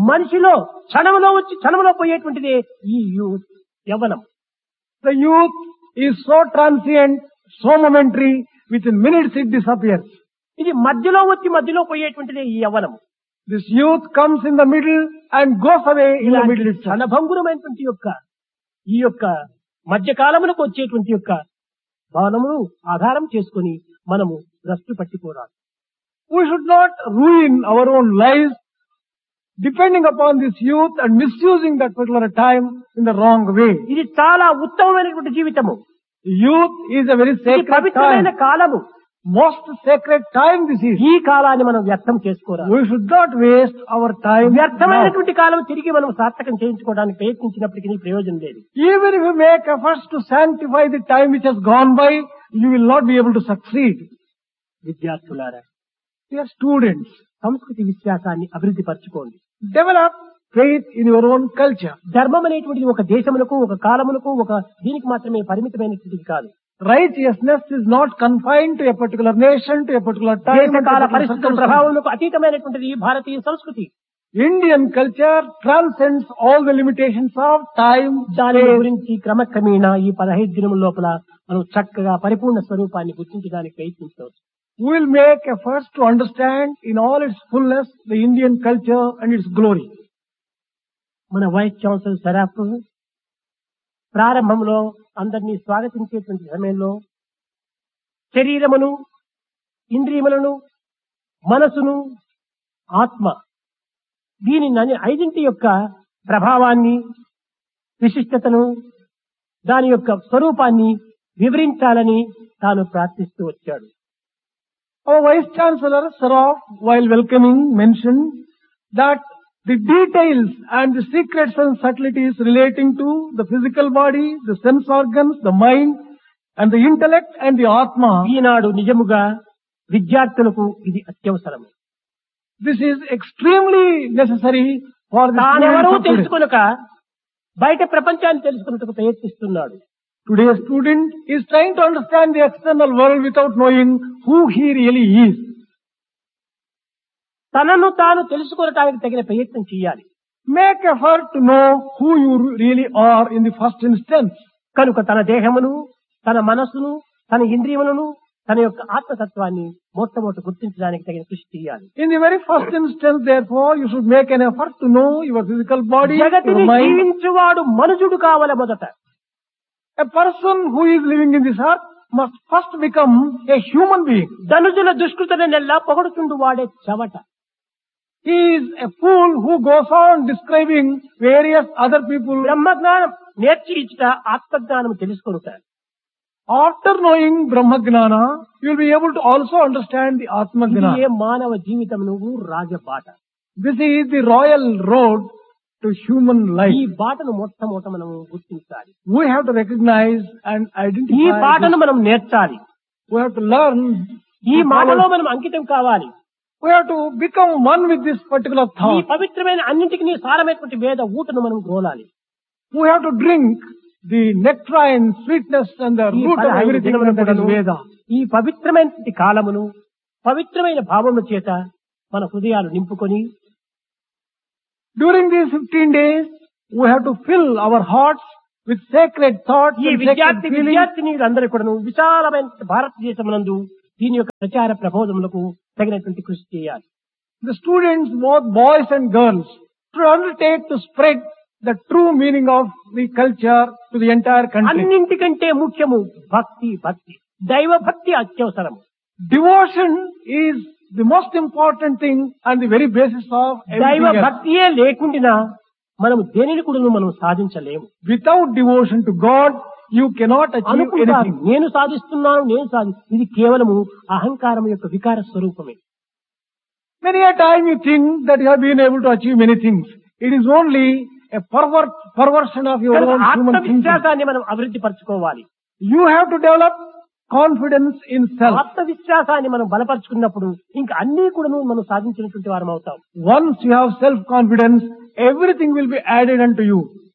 మనిషిలో క్షణంలో వచ్చి క్షణంలో పోయేటువంటిదే ఈ youth Yavvanam. The youth is so transient, so momentary, within minutes it disappears. ఇది మధ్యలో వచ్చి మధ్యలో పోయేటువంటిదే ఈ యవ్వనం. This youth comes in the middle and goes away in the middle itself. క్షణభంగురమైనటువంటి ఈ యొక్క మధ్యకాలములకు వచ్చేటువంటి యొక్క భావనమును ఆధారం చేసుకొని మనము భ్రష్టు పట్టిపోరాదు. We should not ruin our own lives depending upon this youth and misusing that particular time in the wrong way. ఇది చాలా ఉత్తమమైనటువంటి జీవితము. Youth is a very ఇది sacred పవిత్రమైన time. కాలము. Most sacred time this is. ఈ కాలాన్ని మనం వ్యర్థం చేసుకోరాదు. We should not waste our time. now. వ్యర్థమైనటువంటి కాలం తిరిగి మనం సార్థకం చేయించుకోవడానికి ప్రయత్నించినప్పటికీ ప్రయోజనం లేదు. Even if you make efforts to sanctify the time which has gone by, you will not be able to succeed. విద్యార్థులారా, Dear students, సంస్కృతి విశ్వాసాన్ని అభివృద్ధి పరచుకోండి. develop faith in your own culture. ధర్మం అనేటువంటిది ఒక దేశములకు, ఒక కాలములకు, ఒక దీనికి మాత్రమే పరిమితమైనటువంటిది కాదు. Righteousness is not confined to a particular nation, to a particular time. and దేశకాల particular పరిస్థితుల circumstance. ప్రభావములకు అతీతమైనటువంటిది ఈ భారతీయ సంస్కృతి. Indian culture transcends all the limitations of time, దాని space. గురించి క్రమక్రమేణా ఈ 15 దినముల లోపల మనం చక్కగా పరిపూర్ణ స్వరూపాన్ని గుర్తించడానికి ప్రయత్నించవచ్చు. We will make efforts to understand in all its fullness the Indian culture and its glory. మన వైస్ ఛాన్సలర్ సరాఫ్ ప్రారంభంలో అందరినీ స్వాగతించేటువంటి సమయంలో శరీరమును, ఇంద్రియములను, మనసును, ఆత్మ దీని ఐదింటి యొక్క ప్రభావాన్ని, విశిష్టతను, దాని యొక్క స్వరూపాన్ని వివరించాలని తాను ప్రార్థిస్తూ వచ్చాడు. Our Vice Chancellor Saraf, while welcoming, mentioned that the details and the secrets and subtleties relating to the physical body, the sense organs, the mind, and the intellect and the Atma. ఈనాడు నిజముగా విద్యార్థులకు ఇది అత్యవసరం. This is extremely necessary for the తానెవరూ students of today. తెలుసుకొనక బయట ప్రపంచాన్ని తెలుసుకున్నట్టుకు ప్రయత్నిస్తున్నాడు. Today's student is trying to understand the external world without knowing who he really is. తనను తాను తెలుసుకోవడానికి తగిన ప్రయత్నం చేయాలి. Make effort to know who you really are in the first instance. కనుక తన దేహమును, తన మనస్సును, తన ఇంద్రియములను, తన యొక్క ఆత్మతత్వాన్ని మొట్టమొదటి గుర్తించడానికి తగిన కృషి చేయాలి. In the very first instance, therefore, you should make an effort to know your physical body, your జగతిని mind. జీవించువాడు మనుజుడు కావాలి మొదట. A person who is living in this earth must first become a human being. ధనుజుల దుష్కృతని నెల్లా పొగడుచుండు వాడే చవట. He is a fool who goes on describing various other people. బ్రహ్మజ్ఞానం నేర్చి ఇచ్చుట ఆత్మజ్ఞానం తెలుసుకొనుతారు. After knowing Brahmagnana, you will be able to also understand the ఇది ఏ Atmagnana. మానవ జీవితం నువ్వు రాజబాట. This is the royal road to human ఈ life. బాటను మొట్టమొదట మనం గుర్తించాలి. We have to recognize and ఈ identify. బాటను this. మనం నేర్చాలి. We have to learn. ఈ to మాటలో follow. మనం అంకితం కావాలి. We have to become one with this particular ఈ thought. పవిత్రమైన అన్నింటికి సారమైనటువంటి వేద ఊటను మనం గ్రోలాలి. We have to drink the nectarine, sweetness and the ఈ root of 15 everything దినముల that is కూడాను Veda. ఈ పవిత్రమైనటువంటి కాలమును పవిత్రమైన భావముల చేత మన హృదయాలు నింపుకొని During these 15 days, we have to fill our hearts with sacred thoughts ఈ and sacred feelings. విద్యార్థినీలందరూ కూడాను విశాలమైన భారతదేశమునందు దీని యొక్క ప్రచార ప్రబోధములకు తగినటువంటి కృషి చేయాలి. The students, both boys and girls, should undertake to spread the true meaning of the culture to the entire country. అన్నింటికంటే ముఖ్యము భక్తి. దైవ భక్తి అత్యవసరం. Devotion is the most important thing and the very basis of దైవ everything else. భక్తియే లేకుండా మనము దేనిని కూడా మనం సాధించలేము. Without devotion to God, you cannot achieve అనుకుంటారు anything. నేను సాధిస్తున్నాను, ఇది కేవలము అహంకారం యొక్క వికార స్వరూపమే. Many a time you think that you have been able to achieve many things. It is only a perversion of your కనుక own human thinking. ఆత్మవిశ్వాసాన్ని మనం అభివృద్ధి పరచుకోవాలి. You have to develop confidence in self. ఆత్మవిశ్వాసాన్ని మనం బలపరుచుకున్నప్పుడు ఇంకా అన్ని కూడా మనం సాధించినటువంటి వారం అవుతాం. Once you have self-confidence, everything will be added unto you.